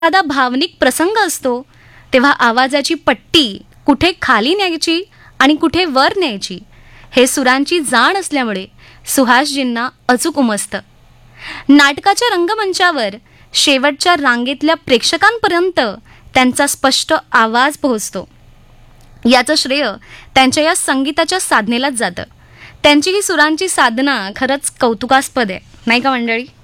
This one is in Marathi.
एखादा भावनिक प्रसंग असतो तेव्हा आवाजाची पट्टी कुठे खाली न्यायची आणि कुठे वर न्यायची हे सुरांची जाण असल्यामुळे सुहासजींना अचूक उमजतं. नाटकाच्या रंगमंचावर शेवटच्या रांगेतल्या प्रेक्षकांपर्यंत त्यांचा स्पष्ट आवाज पोहोचतो. याचं श्रेय त्यांच्या या संगीताच्या साधनेलाच जातं. त्यांची ही सुरांची साधना खरंच कौतुकास्पद आहे, नाही का मंडळी?